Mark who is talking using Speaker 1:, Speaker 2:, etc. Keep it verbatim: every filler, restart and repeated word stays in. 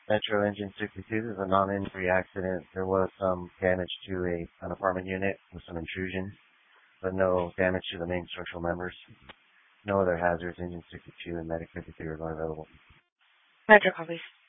Speaker 1: Metro Engine sixty-two, this is a non-injury accident. There was some damage to a an apartment unit with some intrusion, but no damage to the main structural members. No other hazards. Engine sixty-two and Medic fifty-three are not available.
Speaker 2: Metro copies.